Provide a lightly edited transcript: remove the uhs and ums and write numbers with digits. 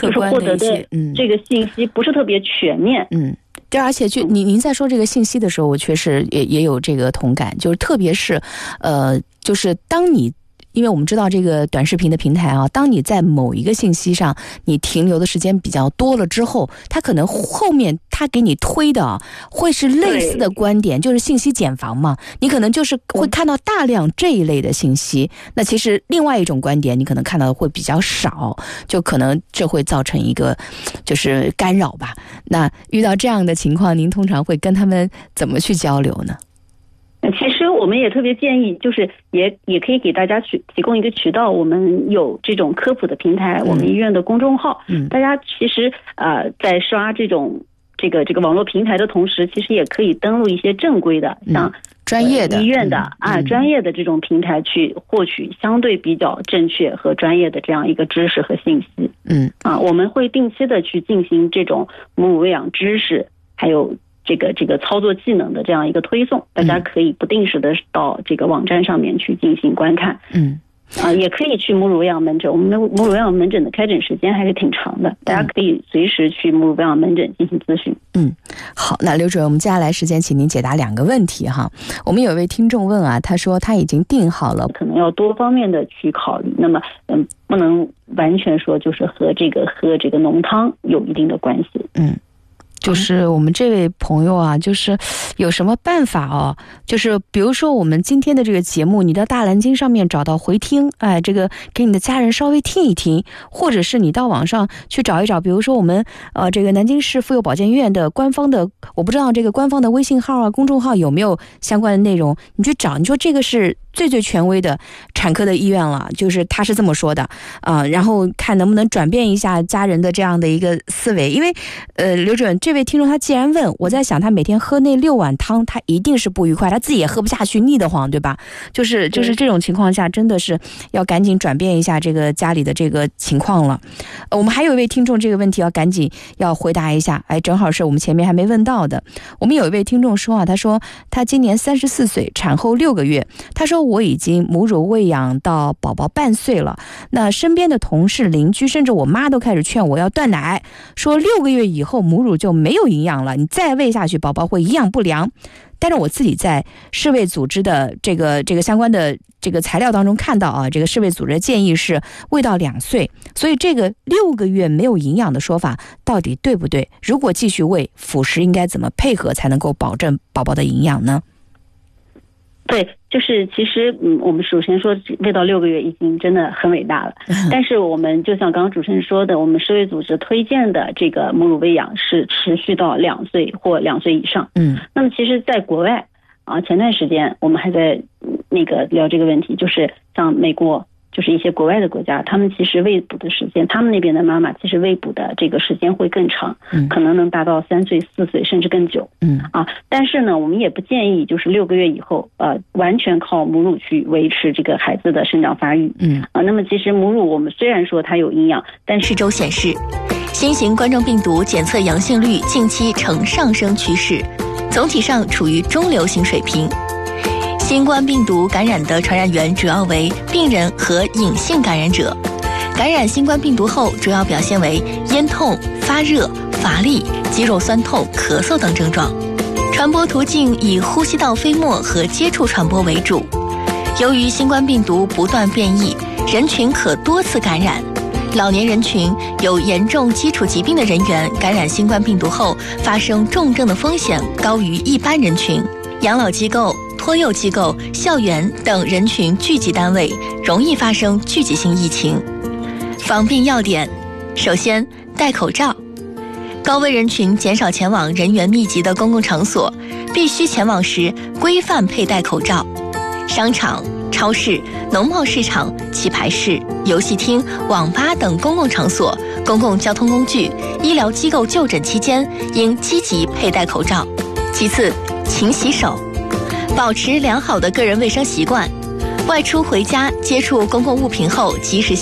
客观的一些这个信息不是特别全面。 对，而且您在说这个信息的时候，我确实也有这个同感，就是特别是就是当你。因为我们知道这个短视频的平台啊，当你在某一个信息上你停留的时间比较多了之后，它可能后面它给你推的会是类似的观点，就是信息茧房嘛，你可能就是会看到大量这一类的信息，那其实另外一种观点你可能看到的会比较少，就可能这会造成一个就是干扰吧。那遇到这样的情况，您通常会跟他们怎么去交流呢？ 其实我们也特别建议，就是也可以给大家提供一个渠道，我们有这种科普的平台，我们医院的公众号，大家其实在刷这个网络平台的同时，其实也可以登录一些正规的，像专业的医院的专业的这种平台去获取相对比较正确和专业的这样一个知识和信息。我们会定期的去进行这种母乳喂养知识，还有这个操作技能的这样一个推送，大家可以不定时的到这个网站上面去进行观看。也可以去母乳喂养门诊，我们的母乳喂养门诊的开诊时间还是挺长的，大家可以随时去母乳喂养门诊进行咨询。 好，那刘主任，我们接下来时间请您解答2个问题哈。我们有一位听众问啊，他说他已经订好了， 可能要多方面的去考虑，那么不能完全说就是和这个浓汤有一定的关系。 就是我们这位朋友啊，就是有什么办法哦？就是比如说我们今天的这个节目，你到大蓝鲸上面找到回听，这个给你的家人稍微听一听，或者是你到网上去找一找，比如说我们这个南京市妇幼保健院的官方的，我不知道这个官方的微信号啊、公众号有没有相关的内容，你去找，你说这个是最权威的产科的医院了，就是他是这么说的然后看能不能转变一下家人的这样的一个思维。因为刘主任，这位听众他既然问，我在想他每天喝那6碗汤，他一定是不愉快，他自己也喝不下去，腻得慌，对吧？就是这种情况下，真的是要赶紧转变一下这个家里的这个情况了。我们还有一位听众这个问题要赶紧要回答一下，正好是我们前面还没问到的。我们有一位听众说他说他今年34岁，产后6个月，他说我已经母乳喂养到宝宝半岁了，那身边的同事、邻居甚至我妈都开始劝我要断奶，说6个月以后母乳就没有营养了，你再喂下去宝宝会营养不良。但是我自己在世卫组织的这个相关的这个材料当中看到这个世卫组织的建议是喂到2岁，所以这个6个月没有营养的说法到底对不对？如果继续喂，辅食应该怎么配合才能够保证宝宝的营养呢？ 对，就是其实我们首先说喂到6个月已经真的很伟大了，但是我们就像刚刚主持人说的，我们世卫组织推荐的这个母乳喂养是持续到2岁或2岁以上。那么其实在国外前段时间我们还在聊这个问题，就是像美国，就是一些国外的国家，他们其实喂哺的时间，他们那边的妈妈其实喂哺的这个时间会更长，可能能达到3岁、4岁甚至更久。但是呢，我们也不建议就是6个月以后完全靠母乳去维持这个孩子的生长发育。那么其实母乳我们虽然说它有营养，但是周显示，新型冠状病毒检测阳性率近期呈上升趋势，总体上处于中流行水平。新冠病毒感染的传染源主要为病人和隐性感染者。感染新冠病毒后，主要表现为咽痛、发热、乏力、肌肉酸痛、咳嗽等症状。传播途径以呼吸道飞沫和接触传播为主。由于新冠病毒不断变异，人群可多次感染。老年人群、有严重基础疾病的人员感染新冠病毒后发生重症的风险高于一般人群。养老机构、托幼机构、校园等人群聚集单位容易发生聚集性疫情。防病要点：首先，戴口罩。高危人群减少前往人员密集的公共场所，必须前往时规范佩戴口罩。商场、超市、农贸市场、棋牌室、游戏厅、网吧等公共场所、公共交通工具、医疗机构就诊期间应积极佩戴口罩。其次，勤洗手，保持良好的个人卫生习惯。外出回家接触公共物品后及时